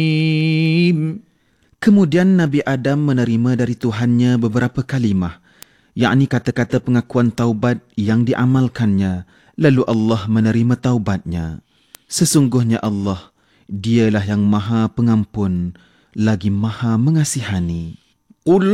Kemudian Nabi Adam menerima dari Tuhannya beberapa kalimah, yakni kata-kata pengakuan taubat yang diamalkannya, lalu Allah menerima taubatnya. Sesungguhnya Allah, dialah yang maha pengampun, lagi maha mengasihani.